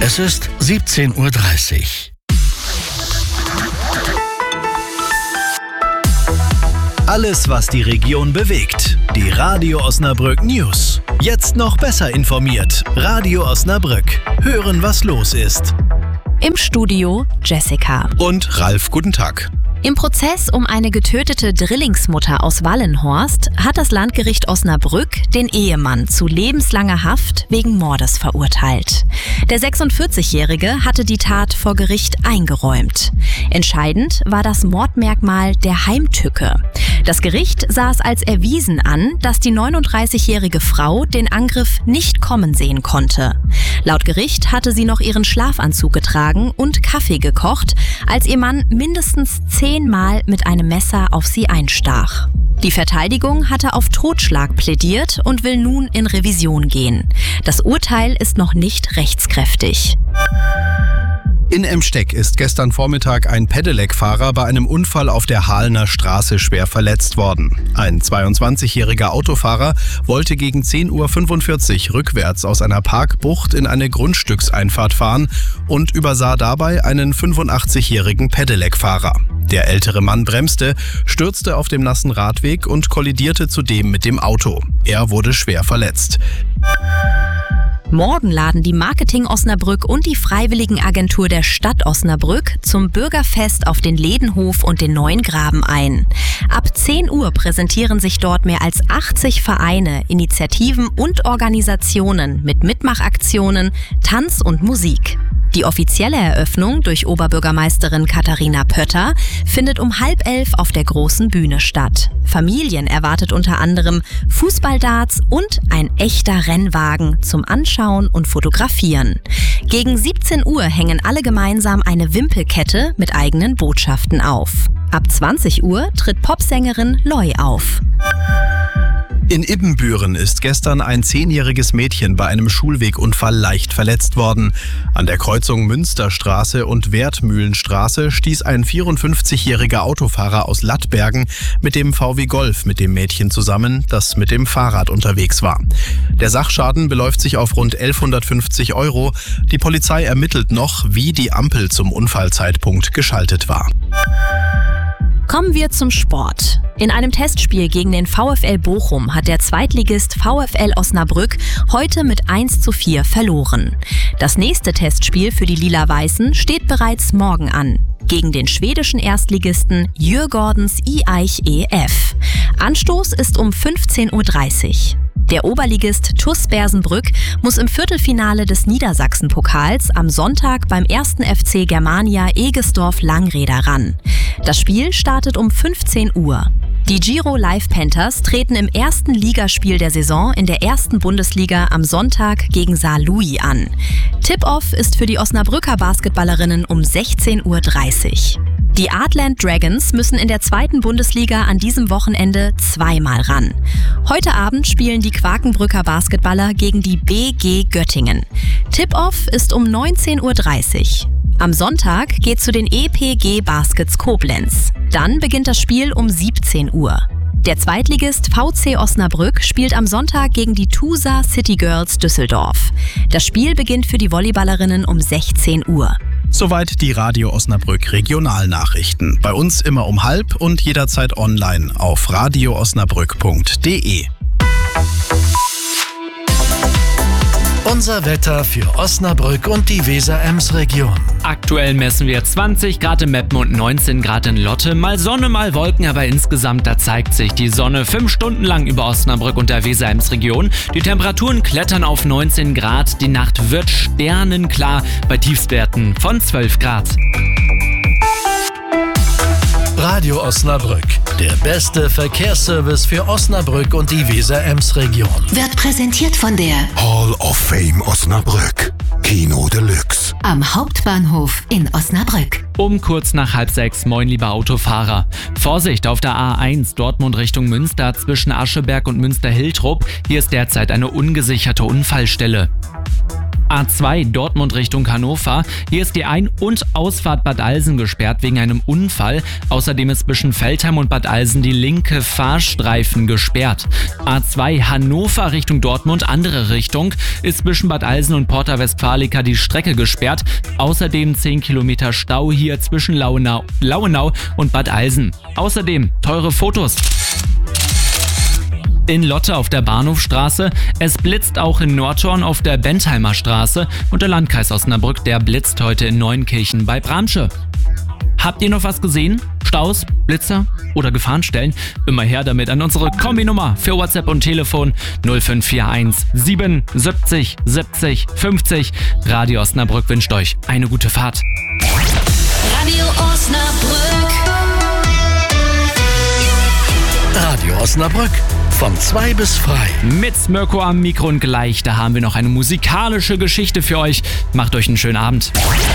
Es ist 17:30 Uhr. Alles, was die Region bewegt. Die Radio Osnabrück News. Jetzt noch besser informiert. Radio Osnabrück. Hören, was los ist. Im Studio Jessica. Und Ralf, guten Tag. Im Prozess um eine getötete Drillingsmutter aus Wallenhorst hat das Landgericht Osnabrück den Ehemann zu lebenslanger Haft wegen Mordes verurteilt. Der 46-Jährige hatte die Tat vor Gericht eingeräumt. Entscheidend war das Mordmerkmal der Heimtücke. Das Gericht sah es als erwiesen an, dass die 39-jährige Frau den Angriff nicht kommen sehen konnte. Laut Gericht hatte sie noch ihren Schlafanzug getragen und Kaffee gekocht, als ihr Mann mindestens 10 Mal mit einem Messer auf sie einstach. Die Verteidigung hatte auf Totschlag plädiert und will nun in Revision gehen. Das Urteil ist noch nicht rechtskräftig. In Emsteck ist gestern Vormittag ein Pedelec-Fahrer bei einem Unfall auf der Hahlener Straße schwer verletzt worden. Ein 22-jähriger Autofahrer wollte gegen 10:45 Uhr rückwärts aus einer Parkbucht in eine Grundstückseinfahrt fahren und übersah dabei einen 85-jährigen Pedelec-Fahrer. Der ältere Mann bremste, stürzte auf dem nassen Radweg und kollidierte zudem mit dem Auto. Er wurde schwer verletzt. Morgen laden die Marketing Osnabrück und die Freiwilligenagentur der Stadt Osnabrück zum Bürgerfest auf den Ledenhof und den Neuen Graben ein. Ab 10 Uhr präsentieren sich dort mehr als 80 Vereine, Initiativen und Organisationen mit Mitmachaktionen, Tanz und Musik. Die offizielle Eröffnung durch Oberbürgermeisterin Katharina Pötter findet um 10:30 auf der großen Bühne statt. Familien erwartet unter anderem Fußballdarts und ein echter Rennwagen zum Anschauen und Fotografieren. Gegen 17 Uhr hängen alle gemeinsam eine Wimpelkette mit eigenen Botschaften auf. Ab 20 Uhr tritt Popsängerin Loi auf. In Ibbenbüren ist gestern ein 10-jähriges Mädchen bei einem Schulwegunfall leicht verletzt worden. An der Kreuzung Münsterstraße und Wertmühlenstraße stieß ein 54-jähriger Autofahrer aus Lattbergen mit dem VW Golf mit dem Mädchen zusammen, das mit dem Fahrrad unterwegs war. Der Sachschaden beläuft sich auf rund 1150 €. Die Polizei ermittelt noch, wie die Ampel zum Unfallzeitpunkt geschaltet war. Kommen wir zum Sport. In einem Testspiel gegen den VfL Bochum hat der Zweitligist VfL Osnabrück heute mit 1:4 verloren. Das nächste Testspiel für die Lila-Weißen steht bereits morgen an. Gegen den schwedischen Erstligisten Djurgårdens IF EF. Anstoß ist um 15:30 Uhr. Der Oberligist TuS Bersenbrück muss im Viertelfinale des Niedersachsen-Pokals am Sonntag beim 1. FC Germania Egesdorf-Langräder ran. Das Spiel startet um 15 Uhr. Die Giro Live Panthers treten im ersten Ligaspiel der Saison in der ersten Bundesliga am Sonntag gegen Saarlouis an. Tip-Off ist für die Osnabrücker Basketballerinnen um 16:30 Uhr. Die Artland Dragons müssen in der zweiten Bundesliga an diesem Wochenende zweimal ran. Heute Abend spielen die Quakenbrücker Basketballer gegen die BG Göttingen. Tip-Off ist um 19:30 Uhr. Am Sonntag geht zu den EPG Baskets Koblenz. Dann beginnt das Spiel um 17 Uhr. Der Zweitligist VC Osnabrück spielt am Sonntag gegen die Tusa City Girls Düsseldorf. Das Spiel beginnt für die Volleyballerinnen um 16 Uhr. Soweit die Radio Osnabrück Regionalnachrichten. Bei uns immer um 12:30 und jederzeit online auf radioosnabrück.de. Unser Wetter für Osnabrück und die Weser-Ems-Region. Aktuell messen wir 20 Grad in Meppen und 19 Grad in Lotte. Mal Sonne, mal Wolken, aber insgesamt da zeigt sich die Sonne 5 Stunden lang über Osnabrück und der Weser-Ems-Region. Die Temperaturen klettern auf 19 Grad. Die Nacht wird sternenklar bei Tiefstwerten von 12 Grad. Radio Osnabrück, der beste Verkehrsservice für Osnabrück und die Weser-Ems-Region. Wird präsentiert von der Hall of Fame Osnabrück. Kino Deluxe. am Hauptbahnhof in Osnabrück. Um kurz nach 5:30, moin liebe Autofahrer. Vorsicht auf der A1 Dortmund Richtung Münster zwischen Ascheberg und Münster-Hiltrup. Hier ist derzeit eine ungesicherte Unfallstelle. A2 Dortmund Richtung Hannover. Hier ist die Ein- und Ausfahrt Bad Alsen gesperrt wegen einem Unfall. Außerdem ist zwischen Veltheim und Bad Alsen die linke Fahrstreifen gesperrt. A2 Hannover Richtung Dortmund, andere Richtung, ist zwischen Bad Alsen und Porta Westfalica die Strecke gesperrt. Außerdem 10 Kilometer Stau hier zwischen Lauenau und Bad Alsen. Außerdem teure Fotos. In Lotte auf der Bahnhofstraße, es blitzt auch in Nordhorn auf der Bentheimer Straße und der Landkreis Osnabrück, der blitzt heute in Neunkirchen bei Bramsche. Habt ihr noch was gesehen? Staus, Blitzer oder Gefahrenstellen? Immer her damit an unsere Kombinummer für WhatsApp und Telefon 0541 77 70 50. Radio Osnabrück wünscht euch eine gute Fahrt. Radio Osnabrück. Radio Osnabrück. Von 2 bis frei. Mit Mirko am Mikro und gleich, da haben wir noch eine musikalische Geschichte für euch. Macht euch einen schönen Abend.